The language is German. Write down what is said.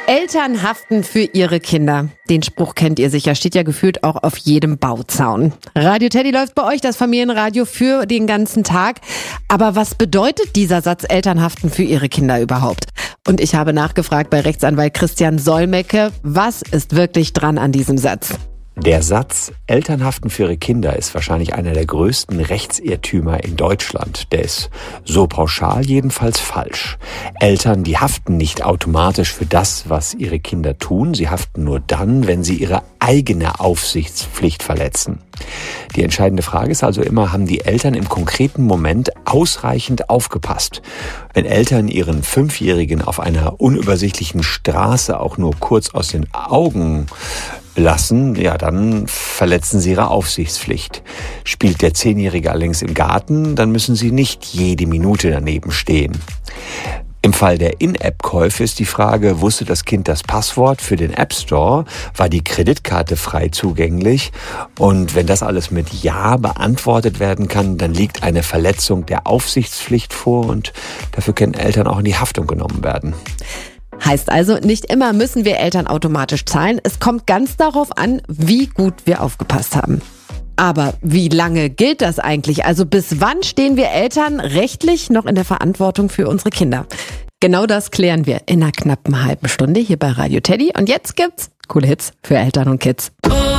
Eltern haften für ihre Kinder. Den Spruch kennt ihr sicher, steht ja gefühlt auch auf jedem Bauzaun. Radio Teddy läuft bei euch, das Familienradio, für den ganzen Tag. Aber was bedeutet dieser Satz, Eltern haften für ihre Kinder überhaupt? Und ich habe nachgefragt bei Rechtsanwalt Christian Solmecke, was ist wirklich dran an diesem Satz? Der Satz, Eltern haften für ihre Kinder, ist wahrscheinlich einer der größten Rechtsirrtümer in Deutschland. Der ist so pauschal jedenfalls falsch. Eltern, die haften nicht automatisch für das, was ihre Kinder tun. Sie haften nur dann, wenn sie ihre eigene Aufsichtspflicht verletzen. Die entscheidende Frage ist also immer, haben die Eltern im konkreten Moment ausreichend aufgepasst? Wenn Eltern ihren 5-Jährigen auf einer unübersichtlichen Straße auch nur kurz aus den Augen lassen, ja, dann verletzen sie ihre Aufsichtspflicht. Spielt der 10-Jährige allerdings im Garten, dann müssen sie nicht jede Minute daneben stehen. Im Fall der In-App-Käufe ist die Frage, wusste das Kind das Passwort für den App Store? War die Kreditkarte frei zugänglich? Und wenn das alles mit Ja beantwortet werden kann, dann liegt eine Verletzung der Aufsichtspflicht vor und dafür können Eltern auch in die Haftung genommen werden. Heißt also, nicht immer müssen wir Eltern automatisch zahlen. Es kommt ganz darauf an, wie gut wir aufgepasst haben. Aber wie lange gilt das eigentlich? Also bis wann stehen wir Eltern rechtlich noch in der Verantwortung für unsere Kinder? Genau das klären wir in einer knappen halben Stunde hier bei Radio Teddy. Und jetzt gibt's coole Hits für Eltern und Kids.